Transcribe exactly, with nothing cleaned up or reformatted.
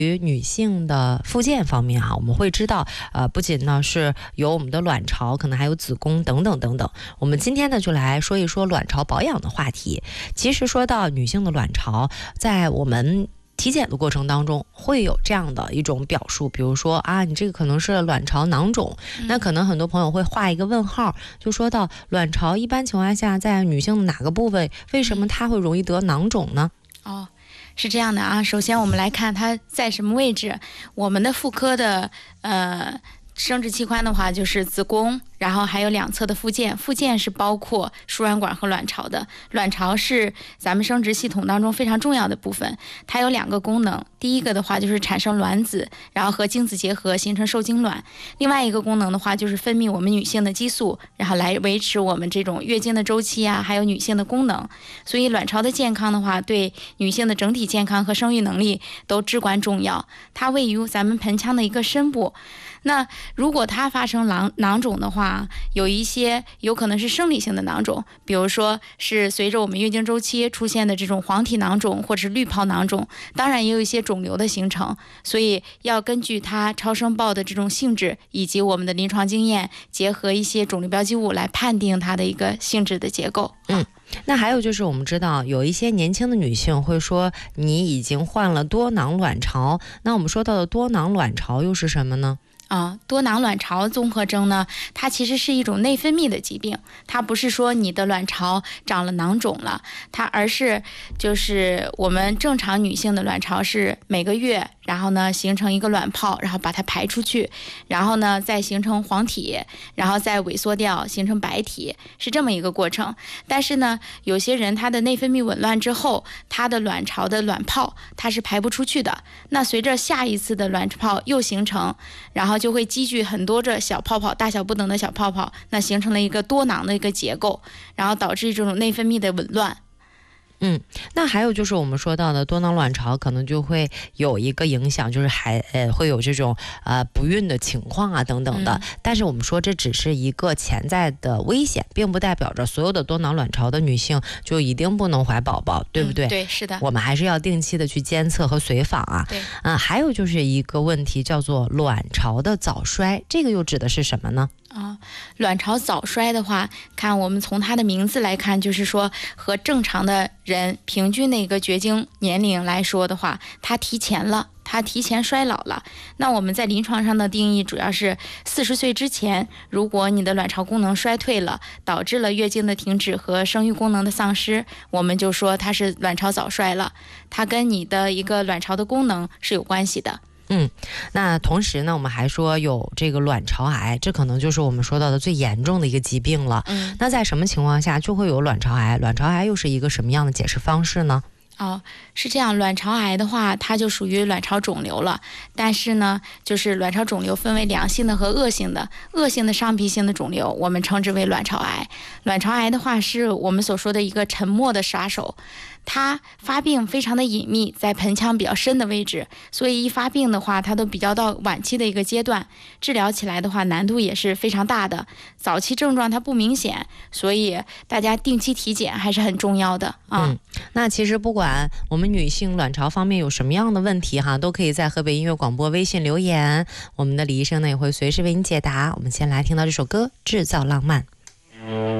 于女性的复健方面哈，我们会知道，呃，不仅呢是有我们的卵巢，可能还有子宫等等等等。我们今天呢就来说一说卵巢保养的话题。其实说到女性的卵巢，在我们体检的过程当中会有这样的一种表述，比如说啊，你这个可能是卵巢囊肿，嗯、那可能很多朋友会画一个问号，就说到卵巢一般情况下在女性的哪个部位，为什么它会容易得囊肿呢？ 哦，是这样的啊，首先我们来看它在什么位置。我们的妇科的呃生殖器官的话就是子宫，然后还有两侧的附件，附件是包括输卵管和卵巢的。卵巢是咱们生殖系统当中非常重要的部分，它有两个功能，第一个的话就是产生卵子，然后和精子结合形成受精卵，另外一个功能的话就是分泌我们女性的激素，然后来维持我们这种月经的周期啊，还有女性的功能。所以卵巢的健康的话，对女性的整体健康和生育能力都至关重要。它位于咱们盆腔的一个深部，那如果它发生囊囊肿的话，有一些有可能是生理性的囊肿，比如说是随着我们月经周期出现的这种黄体囊肿或者是滤泡囊肿，当然也有一些肿瘤的形成，所以要根据它超声报的这种性质以及我们的临床经验，结合一些肿瘤标记物来判定它的一个性质的结构。 嗯，那还有就是我们知道有一些年轻的女性会说你已经患了多囊卵巢，那我们说到的多囊卵巢又是什么呢？ 啊，多囊卵巢综合征呢，它其实是一种内分泌的疾病，它不是说你的卵巢长了囊肿了，它而是就是我们正常女性的卵巢是每个月，然后呢形成一个卵泡，然后把它排出去，然后呢再形成黄体，然后再萎缩掉形成白体，是这么一个过程。但是呢，有些人他的内分泌紊乱之后，他的卵巢的卵泡它是排不出去的，那随着下一次的卵泡又形成，然后就会积聚很多这小泡泡，大小不等的小泡泡，那形成了一个多囊的一个结构，然后导致这种内分泌的紊乱。 嗯，那还有就是我们说到的多囊卵巢可能就会有一个影响，就是还呃会有这种呃不孕的情况啊等等的、嗯、但是我们说这只是一个潜在的危险，并不代表着所有的多囊卵巢的女性就一定不能怀宝宝，对不对？ 嗯、对，是的， 我们还是要定期的去监测和随访啊。 对， 嗯，还有就是一个问题叫做卵巢的早衰，这个又指的是什么呢？ 啊，卵巢早衰的话，看我们从它的名字来看，就是说和正常的人平均的一个绝经年龄来说的话，它提前了，它提前衰老了。那我们在临床上的定义主要是四十岁之前，如果你的卵巢功能衰退了，导致了月经的停止和生育功能的丧失，我们就说它是卵巢早衰了，它跟你的一个卵巢的功能是有关系的。 嗯，那同时呢，我们还说有这个卵巢癌，这可能就是我们说到的最严重的一个疾病了。 嗯， 那在什么情况下就会有卵巢癌？卵巢癌又是一个什么样的解释方式呢？ 哦，是这样，卵巢癌的话，它就属于卵巢肿瘤了。但是呢，就是卵巢肿瘤分为良性的和恶性的。恶性的上皮性的肿瘤，我们称之为卵巢癌。卵巢癌的话，是我们所说的一个沉默的杀手。它发病非常的隐秘，在盆腔比较深的位置，所以一发病的话，它都比较到晚期的一个阶段，治疗起来的话难度也是非常大的。早期症状它不明显，所以大家定期体检还是很重要的啊。 嗯，那其实不管我们女性卵巢方面有什么样的问题哈，都可以在河北音乐广播微信留言，我们的李医生呢也会随时为您解答。我们先来听到这首歌《制造浪漫》。